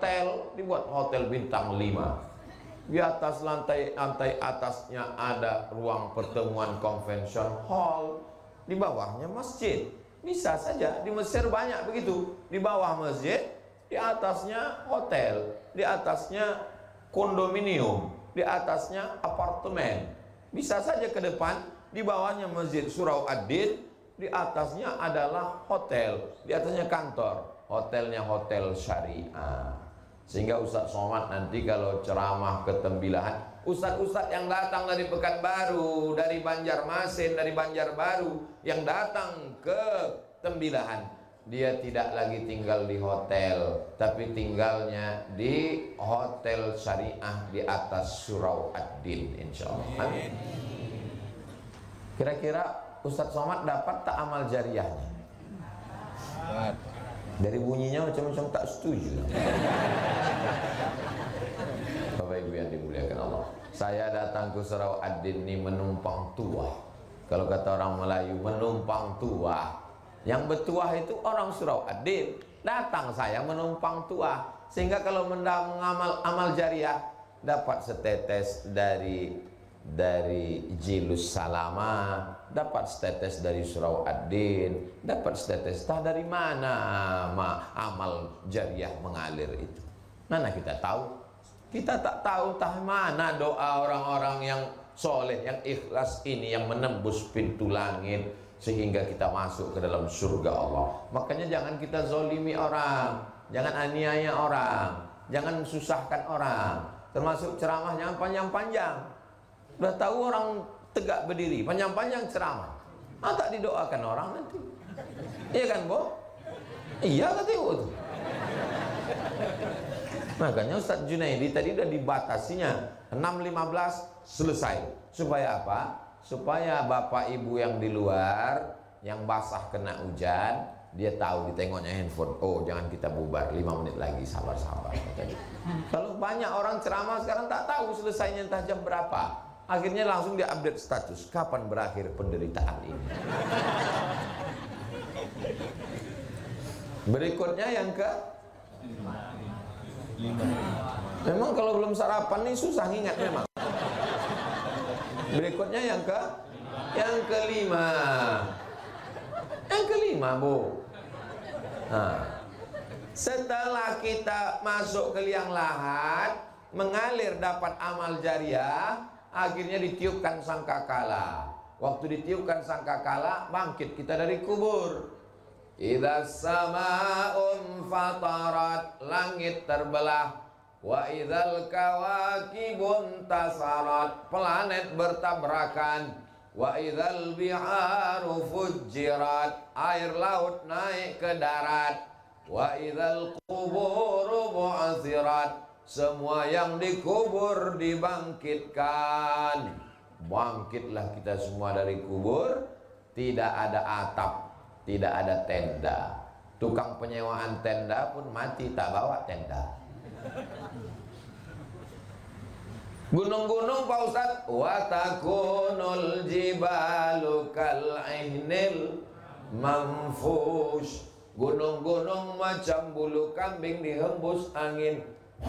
hotel, dibuat hotel bintang 5. Di atas lantai atasnya ada ruang pertemuan convention hall, di bawahnya masjid. Bisa saja di Mesir banyak begitu. Di bawah masjid, di atasnya hotel, di atasnya kondominium, di atasnya apartemen. Bisa saja ke depan, di bawahnya masjid Surau Ad-Din, di atasnya adalah hotel, di atasnya kantor. Hotelnya hotel syariah. Sehingga Ustadz Somad nanti kalau ceramah ke Tembilahan, ustadz-ustadz yang datang dari Pekanbaru, dari Banjarmasin, dari Banjarbaru, yang datang ke Tembilahan, dia tidak lagi tinggal di hotel, tapi tinggalnya di hotel syariah di atas Surau Ad-Din, insya Allah. Amin. Kira-kira Ustadz Somad dapat tak amal jariahnya? Dari bunyinya macam-macam tak setuju. Bapak Ibu yang dimuliakan Allah, saya datang ke Surau Ad-Din ini menumpang tuah. Kalau kata orang Melayu, menumpang tuah. Yang bertuah itu orang Surau Ad-Din. Datang saya menumpang tuah, sehingga kalau mengamal amal jariah, dapat setetes dari Jilus Salama, dapat setetes dari Surau Ad-Din, dapat setetes. Tah dari mana amal jariah mengalir itu? Mana kita tahu? Kita tak tahu tah mana doa orang-orang yang soleh, yang ikhlas ini yang menembus pintu langit sehingga kita masuk ke dalam surga Allah. Makanya jangan kita zolimi orang, jangan aniaya orang, jangan susahkan orang. Termasuk ceramah jangan panjang-panjang. Udah tahu orang tegak berdiri, panjang-panjang ceramah, tak didoakan orang nanti. Iya kan, Bo? Iya kata Ibu tuh. Makanya Ustadz Junaidi tadi udah dibatasinya 6.15 selesai. Supaya apa? Supaya Bapak Ibu yang di luar, yang basah kena hujan, dia tahu, ditengoknya handphone. Oh, jangan kita bubar, 5 menit lagi, sabar-sabar. Kalau banyak orang ceramah sekarang tak tahu selesainya entah jam berapa. Akhirnya langsung dia update status, kapan berakhir penderitaan ini. Berikutnya yang ke 5. Memang kalau belum sarapan nih susah ingat memang. Berikutnya yang kelima. Yang kelima, Bu. Nah, setelah kita masuk ke liang lahat, mengalir dapat amal jariah, akhirnya ditiupkan sangkakala. Waktu ditiupkan sangkakala, bangkit kita dari kubur. Idza samaa'un fatarat, langit terbelah. Wa idzal kawakibun tasarat, planet bertabrakan. Wa idzal biharu fujjirat, air laut naik ke darat. Wa idzal quburu bu'athirat, semua yang dikubur dibangkitkan. Bangkitlah kita semua dari kubur. Tidak ada atap, tidak ada tenda. Tukang penyewaan tenda pun mati, tak bawa tenda. Gunung-gunung Pak Ustadz, wa takunul jibalu kal'ihnil manfush, gunung-gunung macam bulu kambing dihembus angin.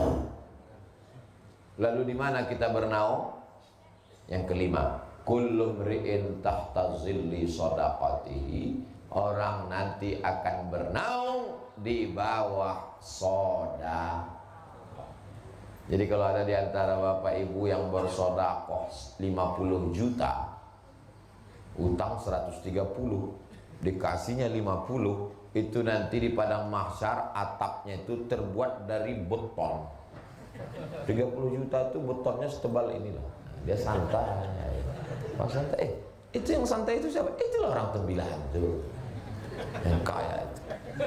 Lalu di mana kita bernaung? Yang kelima, kullu mri'in tahta zilli shadaqatihi, orang nanti akan bernaung di bawah sedekah. Jadi kalau ada di antara Bapak Ibu yang bersedekah 50 juta, utang 130, dikasihnya 50, itu nanti di padang mahsyar atapnya itu terbuat dari beton. 30 juta itu betonnya setebal inilah. Dia santai. Pas santai, itu yang santai itu siapa? Itulah orang Tembilahan tuh, yang kaya itu.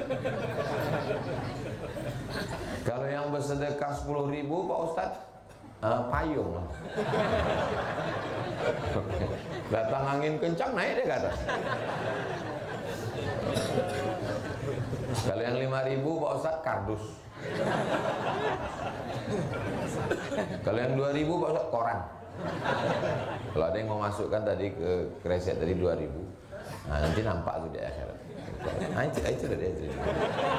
Kalau yang bersedekah 10.000 Pak Ustadz, payung lah. Datang angin kencang naik dia ke atas. Kalau yang 5.000 Pak Ustadz, kardus. Kalau yang 2.000 Pak Ustadz, koran. Kalau ada yang mau masukkan tadi ke kresek tadi 2.000, nah nanti nampak tuh di akhirat. Nah itu dia.